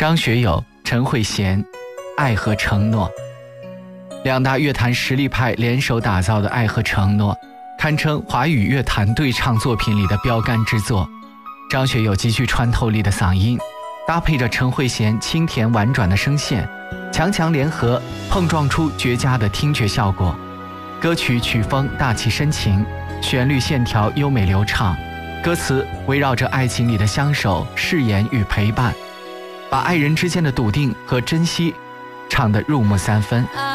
张学友、陈慧娴，《爱和承诺》。两大乐坛实力派联手打造的《爱和承诺》，堪称华语乐坛对唱作品里的标杆之作。张学友极具穿透力的嗓音，搭配着陈慧娴清甜婉转的声线，强强联合，碰撞出绝佳的听觉效果。歌曲曲风大气深情，旋律线条优美流畅，歌词围绕着爱情里的相守、誓言与陪伴，把爱人之间的笃定和珍惜唱得入木三分。